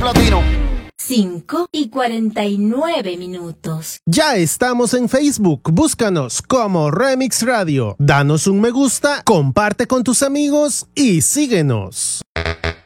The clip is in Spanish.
latino. 5:49. Ya estamos en Facebook. Búscanos como Remix Radio. Danos un me gusta, comparte con tus amigos y síguenos.